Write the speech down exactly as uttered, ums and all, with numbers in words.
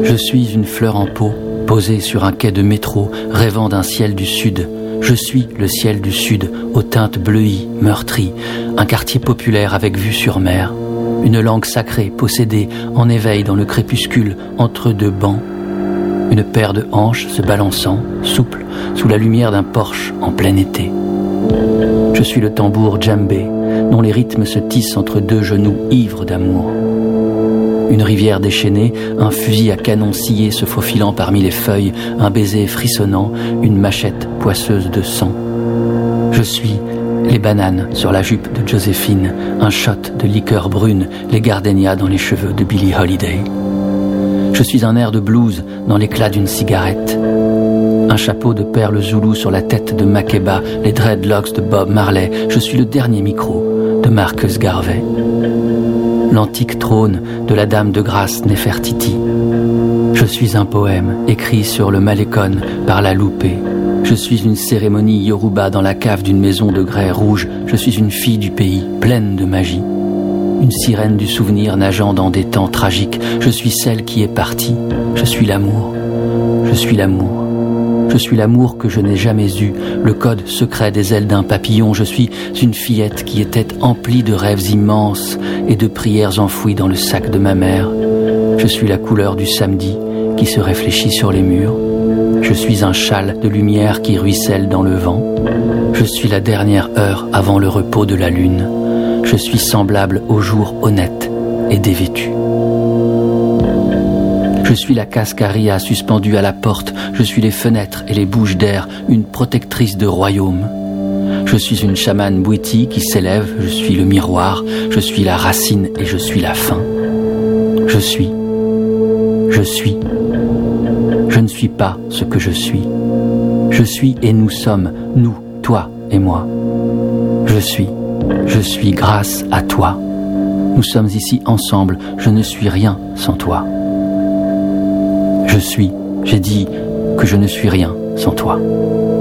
Je suis une fleur en pot, posée sur un quai de métro, rêvant d'un ciel du sud. Je suis le ciel du sud, aux teintes bleuies, meurtries, un quartier populaire avec vue sur mer. Une langue sacrée, possédée, en éveil dans le crépuscule, entre deux bancs. Une paire de hanches se balançant, souple, sous la lumière d'un Porsche en plein été. Je suis le tambour djembé, dont les rythmes se tissent entre deux genoux ivres d'amour. Une rivière déchaînée, un fusil à canon scié se faufilant parmi les feuilles, un baiser frissonnant, une machette poisseuse de sang. Je suis les bananes sur la jupe de Joséphine, un shot de liqueur brune, les gardénias dans les cheveux de Billie Holiday. Je suis un air de blues dans l'éclat d'une cigarette. Un chapeau de perles zoulou sur la tête de Makeba, les dreadlocks de Bob Marley. Je suis le dernier micro de Marcus Garvey. L'antique trône de la dame de grâce Néfertiti. Je suis un poème écrit sur le Malécon par la Loupé. Je suis une cérémonie yoruba dans la cave d'une maison de grès rouge. Je suis une fille du pays pleine de magie. Une sirène du souvenir nageant dans des temps tragiques. Je suis celle qui est partie. Je suis l'amour. Je suis l'amour. Je suis l'amour que je n'ai jamais eu, le code secret des ailes d'un papillon. Je suis une fillette qui était emplie de rêves immenses et de prières enfouies dans le sac de ma mère. Je suis la couleur du samedi qui se réfléchit sur les murs. Je suis un châle de lumière qui ruisselle dans le vent. Je suis la dernière heure avant le repos de la lune. Je suis semblable au jour honnête et dévêtu. Je suis la cascaria suspendue à la porte. Je suis les fenêtres et les bouches d'air, une protectrice de royaume. Je suis une chamane bouiti qui s'élève. Je suis le miroir. Je suis la racine et je suis la fin. Je suis. Je suis. Je ne suis pas ce que je suis. Je suis et nous sommes, nous, toi et moi. Je suis. Je suis grâce à toi. Nous sommes ici ensemble. Je ne suis rien sans toi. Je suis, j'ai dit que je ne suis rien sans toi.